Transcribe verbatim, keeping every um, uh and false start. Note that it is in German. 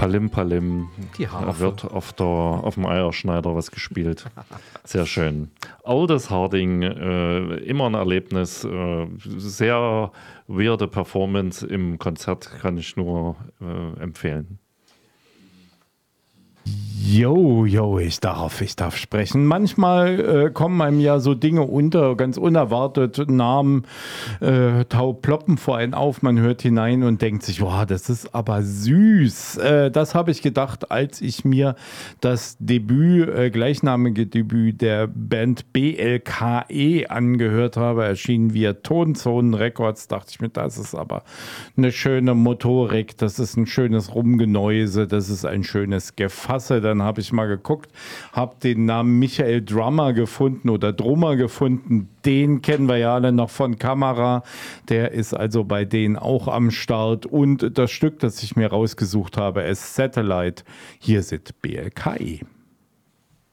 Palim Palim. Die Harfe. Da wird auf, der, auf dem Eierschneider was gespielt. Sehr schön. Aldous Harding, äh, immer ein Erlebnis. Äh, sehr weirde Performance im Konzert, kann ich nur äh, empfehlen. Jo, jo, ich darf, ich darf sprechen. Manchmal äh, kommen einem ja so Dinge unter, ganz unerwartet, Namen äh, tau ploppen vor einen auf, man hört hinein und denkt sich, wow, das ist aber süß. Äh, das habe ich gedacht, als ich mir das Debüt, äh, gleichnamige Debüt der Band B L K E angehört habe, erschienen via Tonzonen Records, dachte ich mir, das ist aber eine schöne Motorik, das ist ein schönes Rumgenäuse, das ist ein schönes Gefasse. Dann habe ich mal geguckt, habe den Namen Michael Drummer gefunden oder Drummer gefunden. Den kennen wir ja alle noch von Kamera. Der ist also bei denen auch am Start. Und das Stück, das ich mir rausgesucht habe, ist Satellite. Hier sind B L K E.